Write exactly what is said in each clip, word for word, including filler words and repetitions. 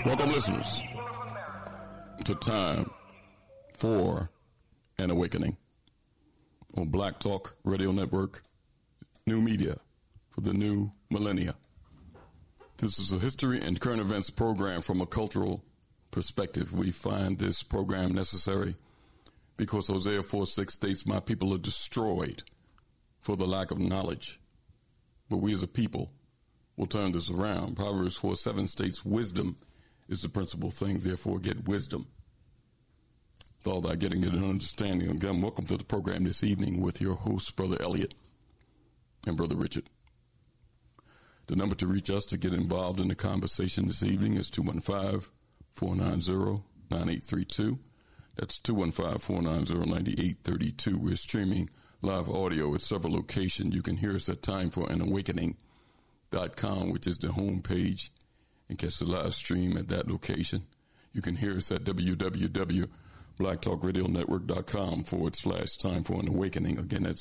Welcome, listeners, to Time for an Awakening on Black Talk Radio Network, new media for the new millennia. This is a history and current events program from a cultural perspective. We find this program necessary because Hosea four six states, "My people are destroyed for the lack of knowledge." But we as a people will turn this around. Proverbs four seven states, "Wisdom is the principal thing, therefore get wisdom." With all that, getting it an understanding. Again, welcome to the program this evening with your hosts, Brother Elliot and Brother Richard. The number to reach us to get involved in the conversation this evening is two one five, four nine zero, nine eight three two. That's two one five, four nine zero, nine eight three two. We're streaming live audio at several locations. You can hear us at time for an awakening dot com, which is the home page, and catch the live stream at that location. You can hear us at www.blacktalkradionetwork.com forward slash time for an awakening. Again, that's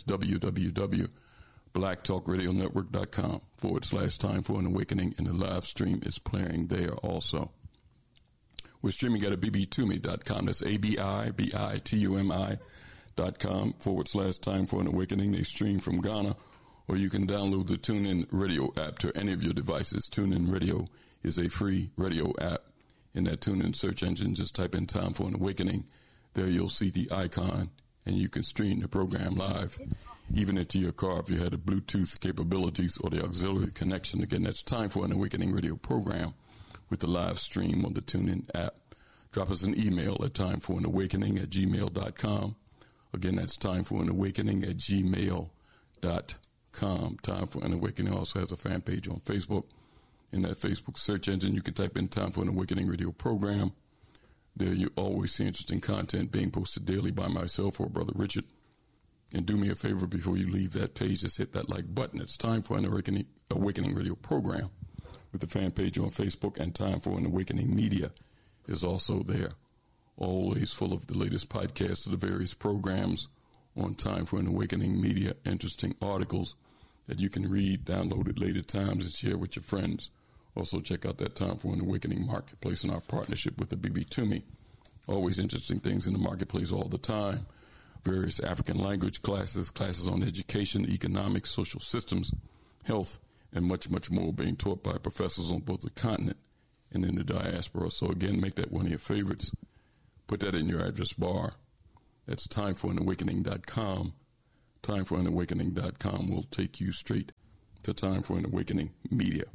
www.blacktalkradionetwork.com forward slash time for an awakening, and the live stream is playing there also. We're streaming at b b tumi dot com. That's A B I B I T U M I dot com forward slash time for an awakening. They stream from Ghana, or you can download the TuneIn Radio app to any of your devices. TuneIn Radio is a free radio app. In that TuneIn search engine, just type in Time for an Awakening. There you'll see the icon, and you can stream the program live, even into your car if you had the Bluetooth capabilities or the auxiliary connection. Again, that's Time for an Awakening radio program with the live stream on the TuneIn app. Drop us an email at timeforanawakening at gmail dot com. Again, that's timeforanawakening at gmail dot com. Time for an Awakening also has a fan page on Facebook. In that Facebook search engine, you can type in Time for an Awakening radio program. There you always see interesting content being posted daily by myself or Brother Richard. And do me a favor before you leave that page, just hit that like button. It's Time for an Awakening, Awakening radio program with the fan page on Facebook, and Time for an Awakening media is also there. Always full of the latest podcasts of the various programs on Time for an Awakening media, interesting articles that you can read, download at later times, and share with your friends. Also, check out that Time for an Awakening marketplace in our partnership with the B B Tumi. Always interesting things in the marketplace all the time. Various African language classes, classes on education, economics, social systems, health, and much, much more being taught by professors on both the continent and in the diaspora. So, again, make that one of your favorites. Put that in your address bar. That's time for an awakening dot com. time for an awakening dot com will take you straight to Time for an Awakening media.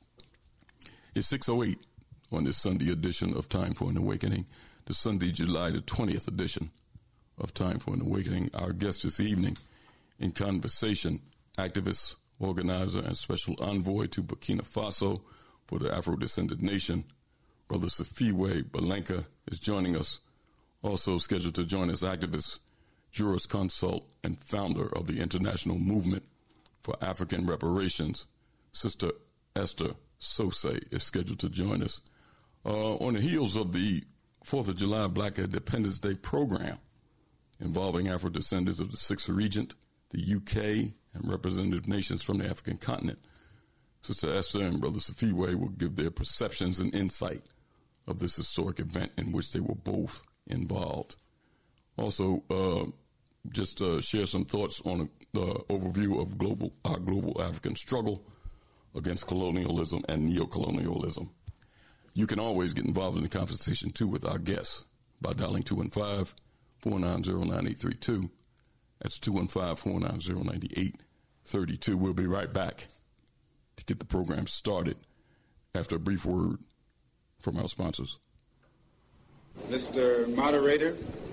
It's six oh eight on this Sunday edition of Time for an Awakening, the Sunday, July the twentieth edition of Time for an Awakening. Our guest this evening in conversation, activist, organizer, and special envoy to Burkina Faso for the Afro-descended nation, Brother Sifiwe Balenka is joining us. Also scheduled to join us, activist, jurisconsult, and founder of the International Movement for African Reparations, Sister Esther Sosay is scheduled to join us. Uh, on the heels of the fourth of July Black Independence Day program involving Afro-descendants of the Sixth Regent, the U K, and representative nations from the African continent, Sister Esther and Brother Sifiwe will give their perceptions and insight of this historic event in which they were both involved. Also, uh, just uh, share some thoughts on the overview of global our global African struggle against colonialism and neocolonialism. You can always get involved in the conversation, too, with our guests by dialing two one five, four nine zero, nine eight three two. That's two one five, four nine zero, nine eight three two. We'll be right back to get the program started after a brief word from our sponsors. Mister Moderator,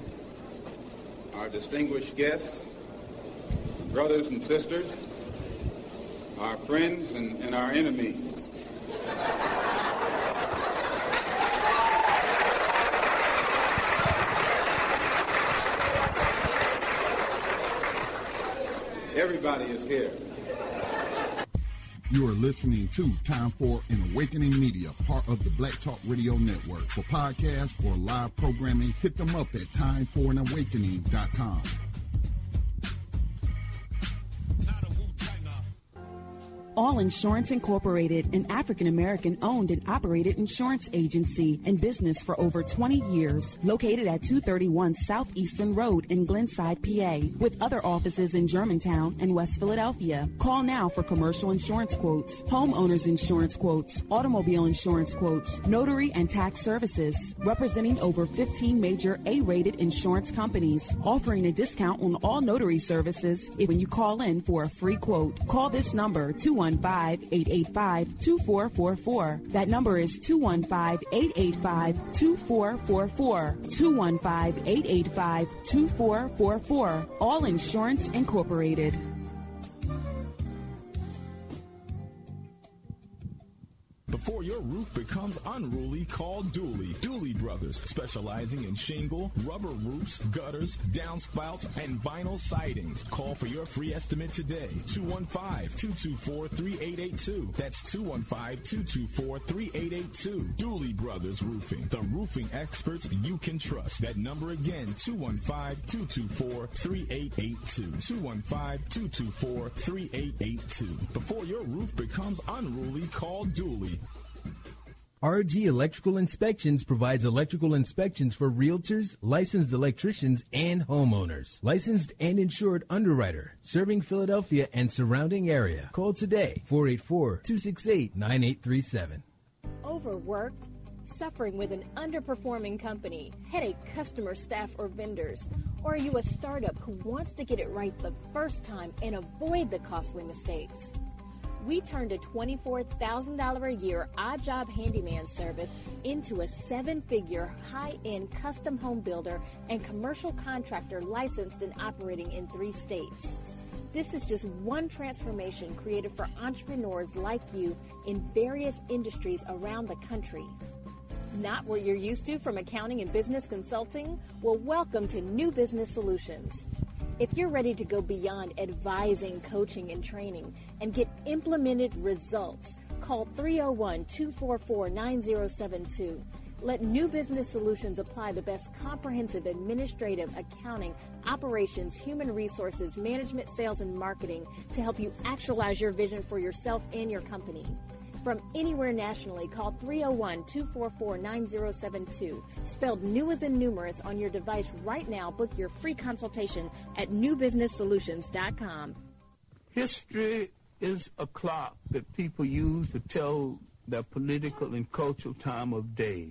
our distinguished guests, brothers and sisters, our friends and, and our enemies. Everybody is here. You are listening to Time for an Awakening Media, part of the Black Talk Radio Network. For podcasts or live programming, hit them up at time for an awakening dot com. All Insurance Incorporated, an African-American owned and operated insurance agency in business for over twenty years, located at two thirty-one Southeastern Road in Glenside, P A, with other offices in Germantown and West Philadelphia. Call now for commercial insurance quotes, homeowners insurance quotes, automobile insurance quotes, notary and tax services, representing over fifteen major A-rated insurance companies, offering a discount on all notary services if when you call in for a free quote. Call this number, two one five, eight eight five, two four four four. That number is two one five, eight eight five, two four four four. two one five, eight eight five, two four four four. All Insurance Incorporated. Before your roof becomes unruly, call Dooley. Dooley Brothers, specializing in shingle, rubber roofs, gutters, downspouts, and vinyl sidings. Call for your free estimate today. two one five, two two four, three eight eight two. That's two one five, two two four, three eight eight two. Dooley Brothers Roofing, the roofing experts you can trust. That number again, two one five, two two four, three eight eight two. two one five, two two four, three eight eight two. Before your roof becomes unruly, call Dooley. R G Electrical Inspections provides electrical inspections for realtors, licensed electricians, and homeowners. Licensed and insured underwriter, serving Philadelphia and surrounding area. Call today, four eight four, two six eight, nine eight three seven. Overworked? Suffering with an underperforming company, headache customer, staff, or vendors? Or are you a startup who wants to get it right the first time and avoid the costly mistakes? We turned a twenty-four thousand dollars a year odd job handyman service into a seven-figure high-end custom home builder and commercial contractor licensed and operating in three states. This is just one transformation created for entrepreneurs like you in various industries around the country. Not what you're used to from accounting and business consulting? Well, welcome to New Business Solutions. If you're ready to go beyond advising, coaching, and training and get implemented results, call three oh one, two four four, nine oh seven two. Let New Business Solutions apply the best comprehensive administrative, accounting, operations, human resources, management, sales, and marketing to help you actualize your vision for yourself and your company. From anywhere nationally, call three oh one, two four four, nine oh seven two. Spelled new as in numerous on your device right now. Book your free consultation at new business solutions dot com. History is a clock that people use to tell their political and cultural time of day.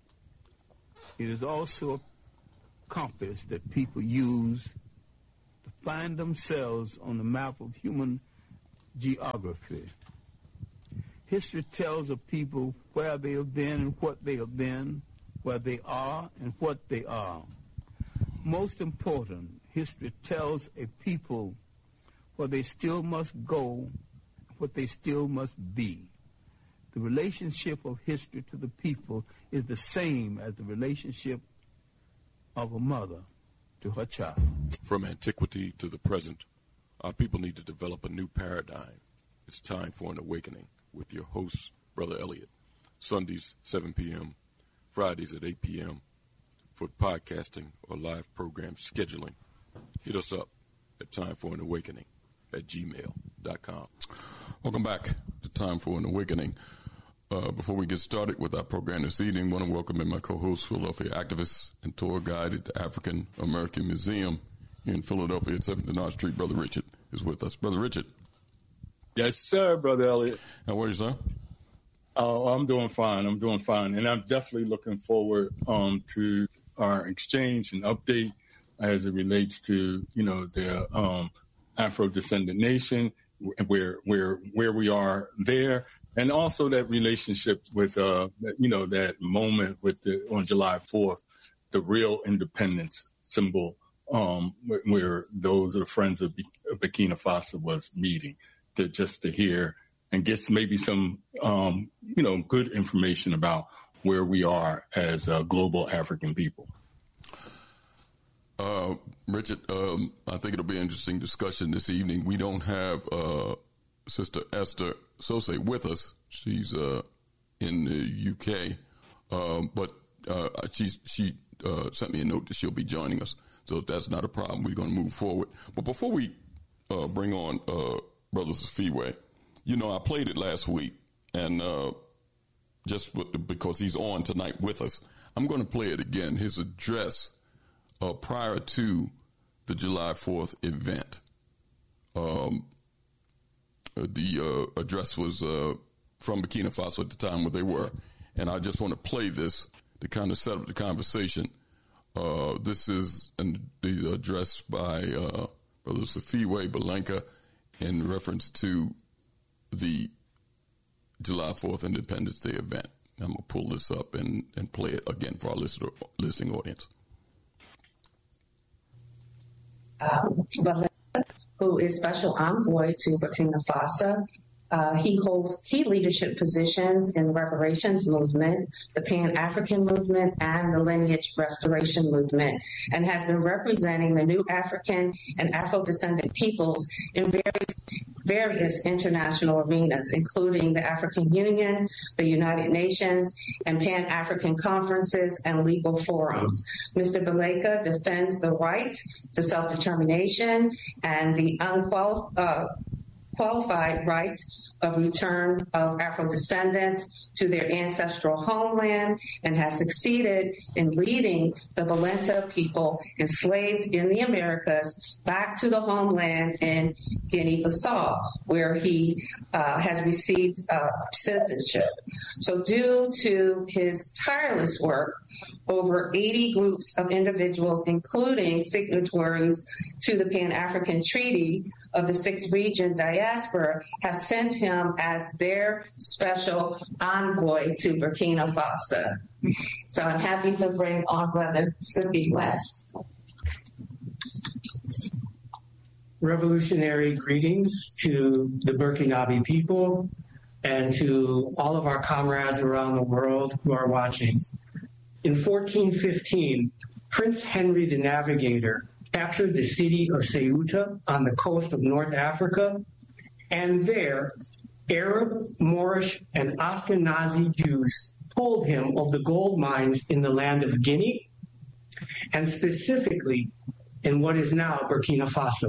It is also a compass that people use to find themselves on the map of human geography. History tells of people where they have been and what they have been, where they are and what they are. Most important, history tells a people where they still must go, what they still must be. The relationship of history to the people is the same as the relationship of a mother to her child. From antiquity to the present, our people need to develop a new paradigm. It's time for an awakening with your host, Brother Elliott. Sundays, seven p.m., Fridays at eight p.m. For podcasting or live program scheduling, hit us up at time for an awakening at gmail dot com. Welcome back to Time for an Awakening. Uh, before we get started with our program this evening, I want to welcome in my co-host, Philadelphia activist and tour guide at the African American Museum in Philadelphia at seventh and Arch Street. Brother Richard is with us. Brother Richard. Yes, sir, Brother Elliott. How are you, sir? Oh, I'm doing fine. I'm doing fine. And I'm definitely looking forward um, to our exchange and update as it relates to, you know, the um, Afro-descendant nation, where where where we are there, and also that relationship with, uh, you know, that moment with the on July fourth, the real independence symbol, um, where, where those are the friends of Burkina Faso was meeting. To just to hear and get maybe some, um, you know, good information about where we are as a global African people. Uh, Richard, um, I think it'll be an interesting discussion this evening. We don't have uh, Sister Esther Sose with us. She's uh, in the U K, um, but uh, she she uh, sent me a note that she'll be joining us. So that's not a problem. We're going to move forward. But before we uh, bring on uh, Brothers of Feeway, You know, I played it last week, and uh, just because he's on tonight with us, I'm going to play it again. His address uh, prior to the July fourth event. Um, the uh, address was uh, from Burkina Faso at the time where they were, and I just want to play this to kind of set up the conversation. Uh, this is an, the address by uh, Brother Safiwe Balenka in reference to the July fourth Independence Day event. I'm going to pull this up and, and play it again for our listener, listening audience. Um, Balenka, who is Special Envoy to Burkina Faso, Uh, he holds key leadership positions in the reparations movement, the Pan-African movement, and the lineage restoration movement, and has been representing the new African and Afro-descendant peoples in various, various international arenas, including the African Union, the United Nations, and Pan-African conferences and legal forums. Mister Balenka defends the right to self-determination and the unqualified uh, qualified right of return of Afro-descendants to their ancestral homeland, and has succeeded in leading the Balenta people enslaved in the Americas back to the homeland in Guinea-Bissau, where he uh, has received uh, citizenship. So due to his tireless work, over eighty groups of individuals, including signatories to the Pan-African Treaty of the Six Region Diaspora, have sent him as their special envoy to Burkina Faso. So I'm happy to bring on Brother Sippy West. Revolutionary greetings to the Burkinabe people and to all of our comrades around the world who are watching. In fourteen fifteen, Prince Henry the Navigator captured the city of Ceuta on the coast of North Africa, and there, Arab, Moorish, and Ashkenazi Jews told him of the gold mines in the land of Guinea, and specifically in what is now Burkina Faso.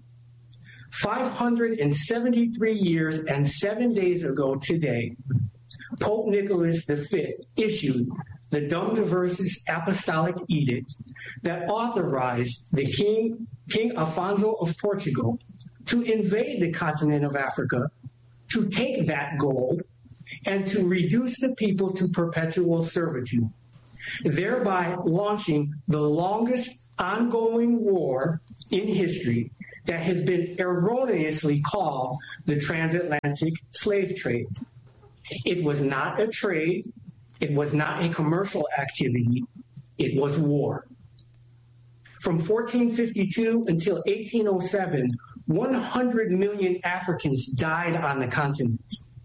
five hundred seventy-three years and seven days ago today, Pope Nicholas the Fifth issued the Dom Diversis Apostolic Edict that authorized the King, King Afonso of Portugal to invade the continent of Africa, to take that gold, and to reduce the people to perpetual servitude, thereby launching the longest ongoing war in history that has been erroneously called the transatlantic slave trade. It was not a trade. It was not a commercial activity. It was war. From fourteen fifty-two until eighteen oh seven, one hundred million Africans died on the continent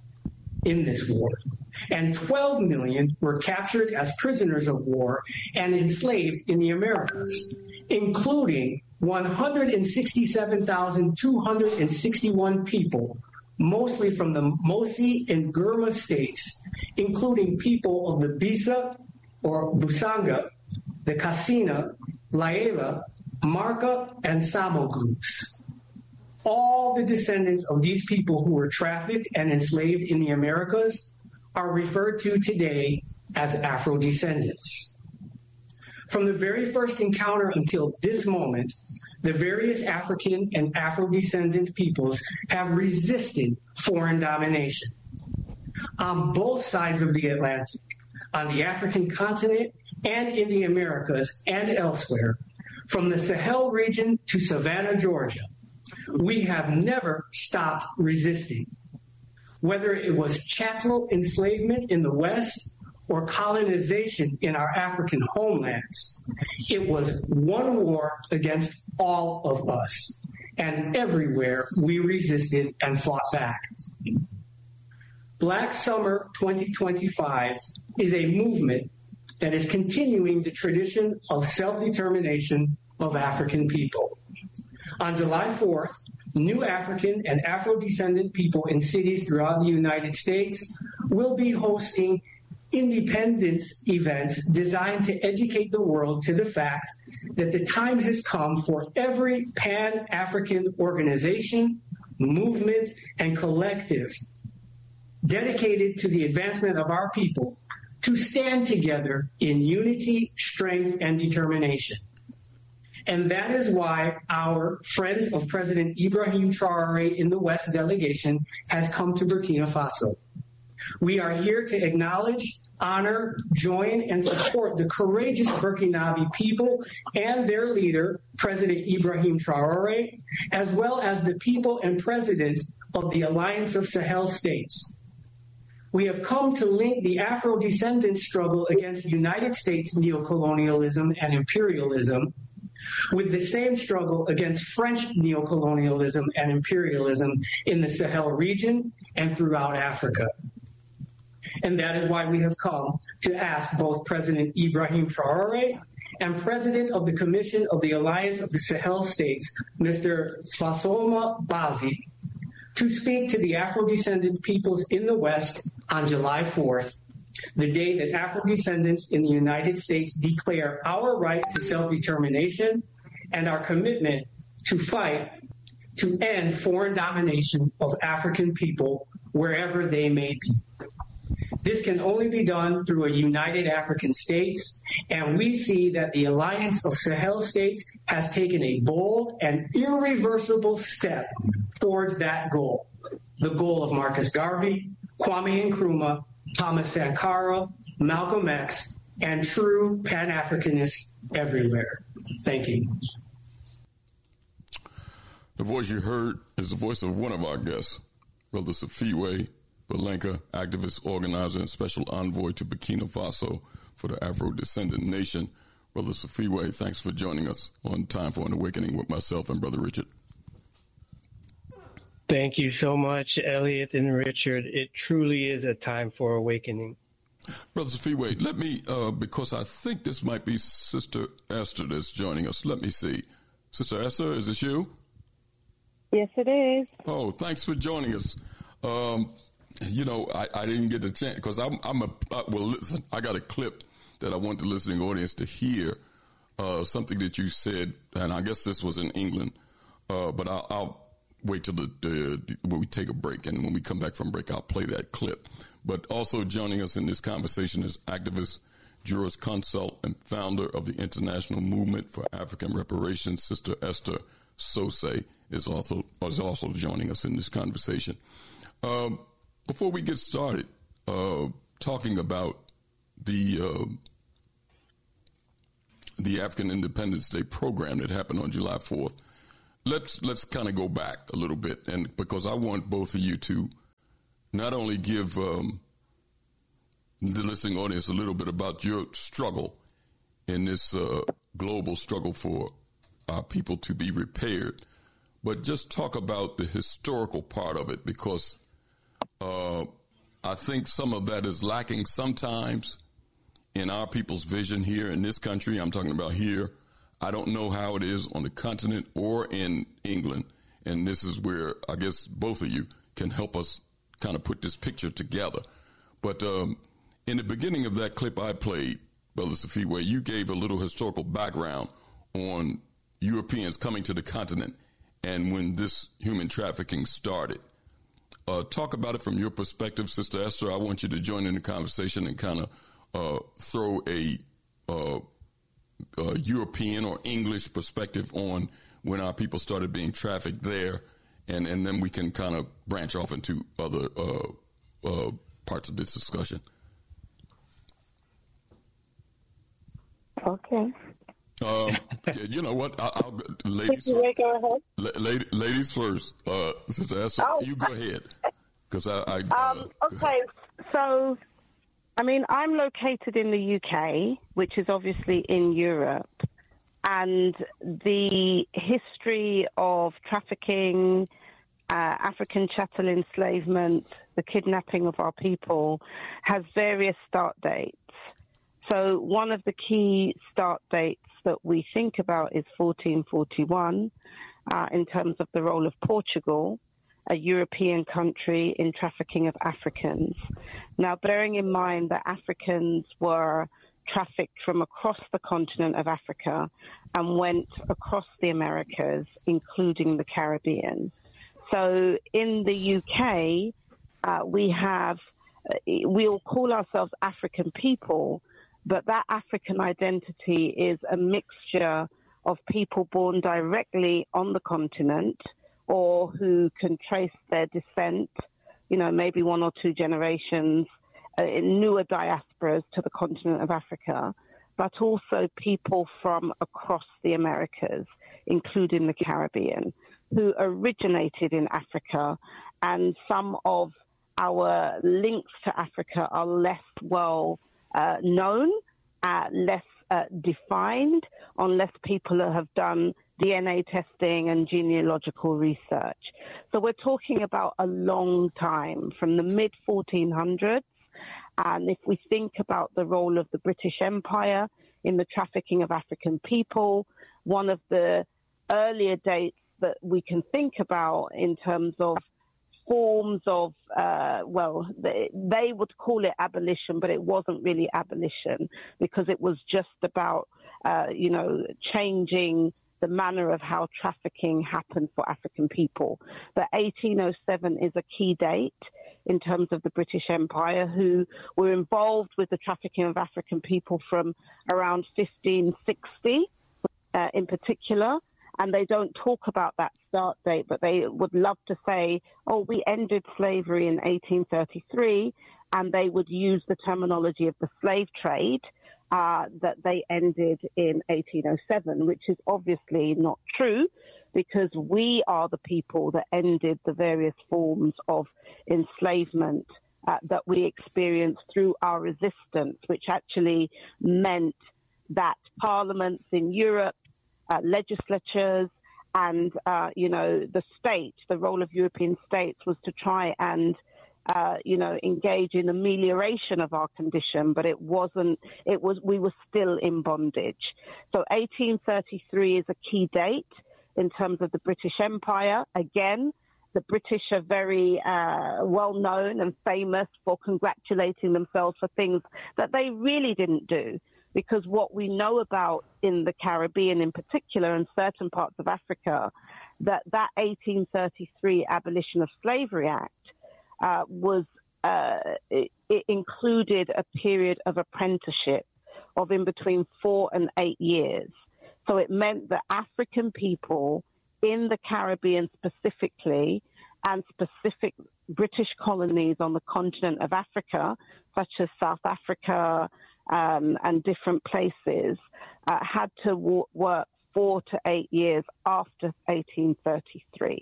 in this war, and twelve million were captured as prisoners of war and enslaved in the Americas, including one hundred sixty-seven thousand two hundred sixty-one people, mostly from the Mosi and Gurma states, including people of the Bisa or Busanga, the Kassina, Laela, Marca, and Samo groups. All the descendants of these people who were trafficked and enslaved in the Americas are referred to today as Afro-descendants. From the very first encounter until this moment, the various African and Afro-descendant peoples have resisted foreign domination. On both sides of the Atlantic, on the African continent and in the Americas and elsewhere, from the Sahel region to Savannah, Georgia, we have never stopped resisting. Whether it was chattel enslavement in the West or colonization in our African homelands, it was one war against all of us, and everywhere we resisted and fought back. Black Summer twenty twenty-five is a movement that is continuing the tradition of self-determination of African people. On July fourth, new African and Afro-descendant people in cities throughout the United States will be hosting independence events designed to educate the world to the fact that the time has come for every Pan-African organization, movement, and collective dedicated to the advancement of our people to stand together in unity, strength, and determination. And that is why our Friends of President Ibrahim Traoré in the West delegation has come to Burkina Faso. We are here to acknowledge, honor, join, and support the courageous Burkinabe people and their leader, President Ibrahim Traoré, as well as the people and president of the Alliance of Sahel States. We have come to link the Afro-descendant struggle against United States neocolonialism and imperialism with the same struggle against French neocolonialism and imperialism in the Sahel region and throughout Africa. And that is why we have come to ask both President Ibrahim Traoré and President of the Commission of the Alliance of the Sahel States, Mister Fassoma Bazi, to speak to the Afro-descendant peoples in the West on July fourth, the day that Afro-descendants in the United States declare our right to self-determination and our commitment to fight to end foreign domination of African people wherever they may be. This can only be done through a united African states, and we see that the Alliance of Sahel States has taken a bold and irreversible step towards that goal, the goal of Marcus Garvey, Kwame Nkrumah, Thomas Sankara, Malcolm X, and true Pan-Africanists everywhere. Thank you. The voice you heard is the voice of one of our guests, Brother Safiwe Balenka, activist, organizer, and special envoy to Burkina Faso for the Afro-descendant nation. Brother Safiwe, thanks for joining us on Time for an Awakening with myself and Brother Richard. Thank you so much, Elliot and Richard. It truly is a time for awakening. Brother Safiwe, let me, uh, because I think this might be Sister Esther that's joining us. Let me see. Sister Esther, is this you? Yes, it is. Oh, thanks for joining us. Um, you know, I, I didn't get the chance because I'm, I'm a, uh, well, listen, I got a clip that I want the listening audience to hear, uh, something that you said, and I guess this was in England, uh, but I'll, I'll wait till the, the, the, when we take a break, and when we come back from break, I'll play that clip. But also joining us in this conversation is activist, jurisconsult, and founder of the International Movement for African Reparations, Sister Esther Sosay is also is also joining us in this conversation. Um, before we get started, uh, talking about the uh, the African Independence Day program that happened on July fourth, let's let's kind of go back a little bit, and because I want both of you to not only give um, the listening audience a little bit about your struggle in this uh, global struggle for our people to be repaired, but just talk about the historical part of it, because uh, I think some of that is lacking sometimes in our people's vision here in this country. I'm talking about here. I don't know how it is on the continent or in England, and this is where I guess both of you can help us kind of put this picture together. But um, in the beginning of that clip I played, Brother Safiwe, you gave a little historical background on Europeans coming to the continent and when this human trafficking started. Uh, talk about it from your perspective, Sister Esther. I want you to join in the conversation and kind of uh, throw a uh, uh, European or English perspective on when our people started being trafficked there, and, and then we can kind of branch off into other uh, uh, parts of this discussion. Okay. Um, you know what? I, I'll, ladies, go ahead. La, lady, ladies first. Uh, Sister Esther, oh. you go ahead. Because I. I um, uh, okay, so I mean, I'm located in the U K, which is obviously in Europe, and the history of trafficking, uh, African chattel enslavement, the kidnapping of our people has various start dates. So one of the key start dates that we think about is fourteen forty-one uh, in terms of the role of Portugal, a European country in trafficking of Africans. Now, bearing in mind that Africans were trafficked from across the continent of Africa and went across the Americas, including the Caribbean. So in the U K, uh, we have, we'll call ourselves African people, but that African identity is a mixture of people born directly on the continent or who can trace their descent, you know, maybe one or two generations uh, in newer diasporas to the continent of Africa, but also people from across the Americas, including the Caribbean, who originated in Africa. And some of our links to Africa are less well uh, known, uh, less uh, defined, unless people have done D N A testing and genealogical research. So we're talking about a long time, from the mid fourteen hundreds. And if we think about the role of the British Empire in the trafficking of African people, one of the earlier dates that we can think about in terms of forms of, uh, well, they, they would call it abolition, but it wasn't really abolition because it was just about, uh, you know, changing the manner of how trafficking happened for African people. But eighteen oh seven is a key date in terms of the British Empire, who were involved with the trafficking of African people from around fifteen sixty uh, in particular. And they don't talk about that start date, but they would love to say, oh, we ended slavery in eighteen thirty-three, and they would use the terminology of the slave trade uh, that they ended in eighteen oh seven, which is obviously not true, because we are the people that ended the various forms of enslavement uh, that we experienced through our resistance, which actually meant that parliaments in Europe, Uh, legislatures and, uh, you know, the state, the role of European states was to try and, uh, you know, engage in amelioration of our condition, but it wasn't, it was, we were still in bondage. So eighteen thirty-three is a key date in terms of the British Empire. Again, the British are very uh, well known and famous for congratulating themselves for things that they really didn't do. Because what we know about in the Caribbean in particular and certain parts of Africa, that that eighteen thirty-three Abolition of Slavery Act uh, was, uh, it, it included a period of apprenticeship of in between four and eight years. So it meant that African people in the Caribbean specifically and specific British colonies on the continent of Africa, such as South Africa, Um, and different places, uh, had to w- work four to eight years after eighteen thirty-three.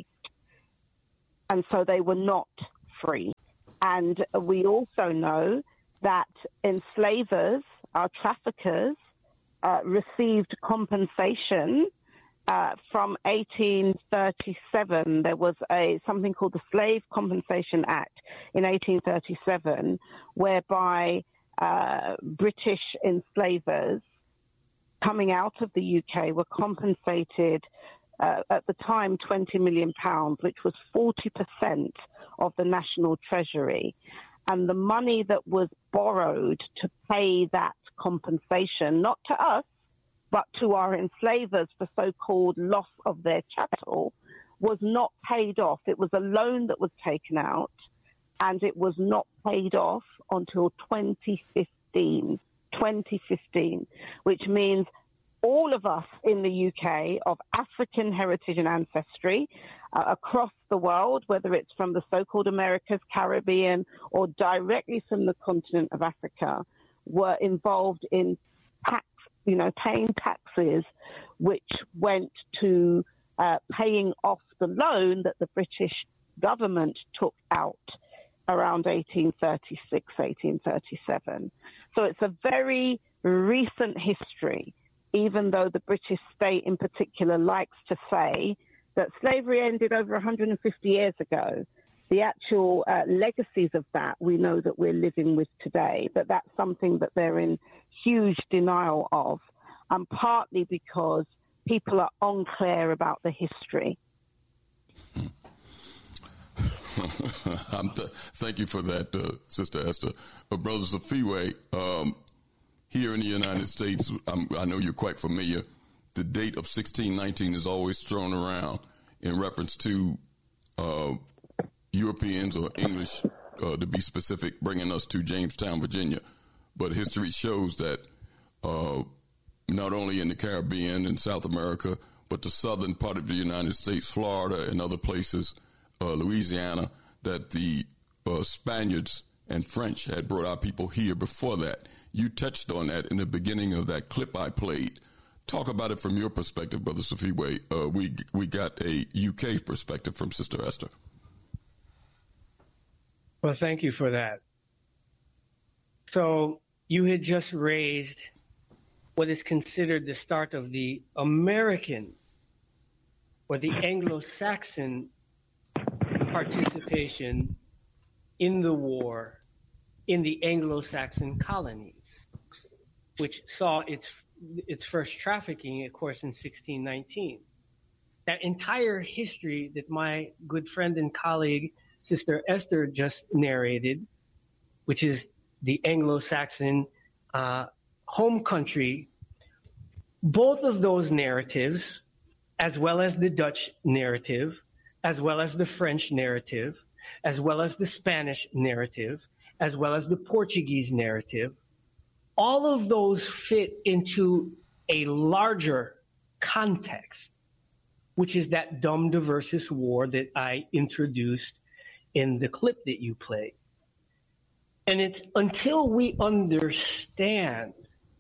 And so they were not free. And we also know that enslavers, our traffickers, uh, received compensation uh, from eighteen thirty-seven. There was a something called the Slave Compensation Act in eighteen thirty-seven, whereby Uh, British enslavers coming out of the U K were compensated uh, at the time twenty million pounds, which was forty percent of the national treasury. And the money that was borrowed to pay that compensation, not to us, but to our enslavers for so-called loss of their chattel, was not paid off. It was a loan that was taken out, and it was not paid off until twenty fifteen, twenty fifteen, which means all of us in the U K of African heritage and ancestry uh, across the world, whether it's from the so-called Americas, Caribbean, or directly from the continent of Africa, were involved in tax, you know, paying taxes, which went to uh, paying off the loan that the British government took out around eighteen thirty-six, eighteen thirty-seven. So it's a very recent history, even though the British state in particular likes to say that slavery ended over one hundred fifty years ago. The actual uh, legacies of that we know that we're living with today, but that's something that they're in huge denial of, and partly because people are unclear about the history. I'm th- thank you for that, uh, Sister Esther. Uh, Brother Safiwe, um, here in the United States, I'm, I know you're quite familiar. The date of sixteen nineteen is always thrown around in reference to uh, Europeans or English, uh, to be specific, bringing us to Jamestown, Virginia. But history shows that uh, not only in the Caribbean and South America, but the southern part of the United States, Florida and other places, uh, Louisiana, that the uh, Spaniards and French had brought our people here before that. You touched on that in the beginning of that clip I played. Talk about it from your perspective, Brother Sofiwe. Uh, we we got a U K perspective from Sister Esther. Well, thank you for that. So you had just raised what is considered the start of the American or the Anglo-Saxon participation in the war in the Anglo-Saxon colonies, which saw its its first trafficking, of course, in sixteen nineteen. That entire history that my good friend and colleague, Sister Esther, just narrated, which is the Anglo-Saxon uh, home country, both of those narratives, as well as the Dutch narrative, as well as the French narrative, as well as the Spanish narrative, as well as the Portuguese narrative, all of those fit into a larger context, which is that Dum Diversis War that I introduced in the clip that you played. And it's until we understand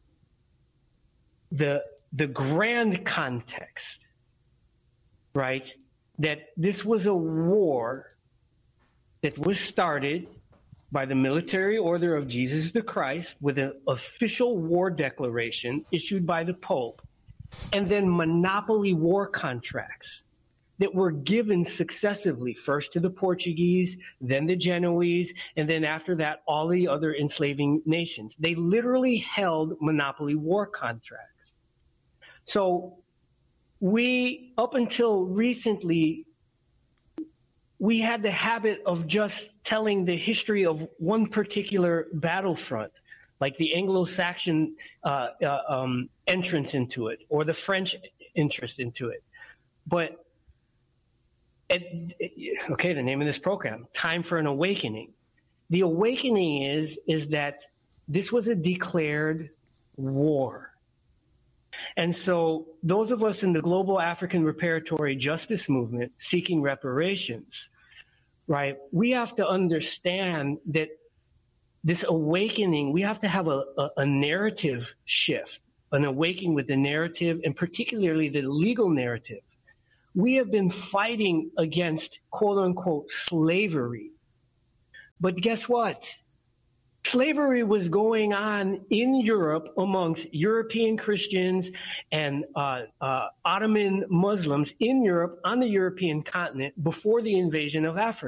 the, the grand context, right, that this was a war that was started by the military order of Jesus the Christ with an official war declaration issued by the Pope, and then monopoly war contracts that were given successively, first to the Portuguese, then the Genoese, and then after that, all the other enslaving nations. They literally held monopoly war contracts. So we, up until recently, we had the habit of just telling the history of one particular battlefront, like the Anglo-Saxon uh, uh, um, entrance into it, or the French interest into it. But, it, it, okay, the name of this program, Time for an Awakening. The awakening is, is that this was a declared war. And so those of us in the global African reparatory justice movement seeking reparations, right, we have to understand that this awakening, we have to have a, a, a narrative shift, an awakening with the narrative, and particularly the legal narrative. We have been fighting against, quote unquote, slavery. But guess what? Slavery was going on in Europe amongst European Christians and uh, uh, Ottoman Muslims in Europe on the European continent before the invasion of Africa.